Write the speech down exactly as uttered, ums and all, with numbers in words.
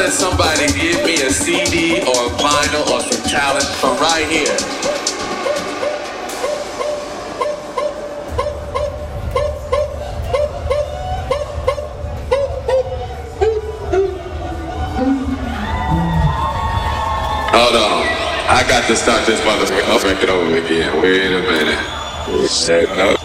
let somebody give me a C D or a vinyl or some talent from right here. Hold on. I got to start this motherfucker record over again. Wait a minute. Set up.